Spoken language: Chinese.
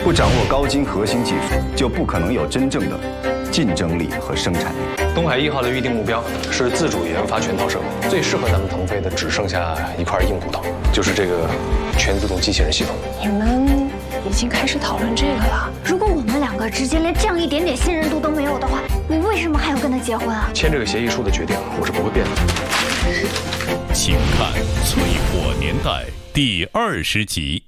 不掌握高精核心技术，就不可能有真正的竞争力和生产力。 东海1号的预定目标是自主研发全套设备，最适合咱们腾飞的只剩下一块硬骨头，就是这个全自动机器人系统。 你们已经开始讨论这个了？ 如果我们两个之间连这样一点点信任度都没有的话，你为什么还要跟他结婚啊？ 签这个协议书的决定，我是不会变的。 请看《淬火年代》第20集。